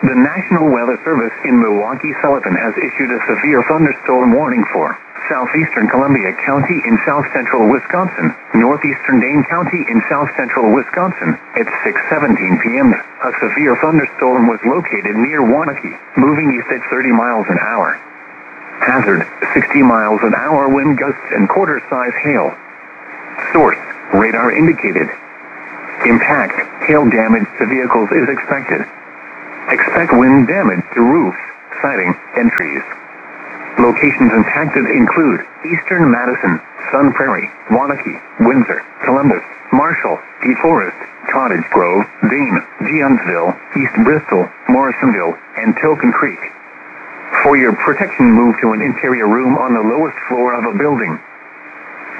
The National Weather Service in Milwaukee-Sullivan has issued a severe thunderstorm warning for southeastern Columbia County in south-central Wisconsin, northeastern Dane County in south-central Wisconsin. At 6:17 p.m., a severe thunderstorm was located near Waunakee, moving east at 30 miles an hour. Hazard, 60 miles an hour wind gusts and quarter-size hail. Source, radar indicated. Impact, hail damage to vehicles is expected. Expect wind damage to roofs, siding, and trees. Locations impacted include eastern Madison, Sun Prairie, Waunakee, Windsor, Columbus, Marshall, DeForest, Cottage Grove, Dane, Gionsville, East Bristol, Morrisonville, and Token Creek. For your protection, move to an interior room on the lowest floor of a building.